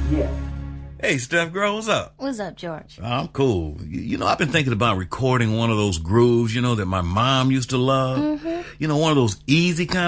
Yeah. Hey, Steph, girl, what's up? What's up, George? I'm cool. I've been thinking about recording one of those grooves, that my mom used to love. Mm-hmm. One of those easy kind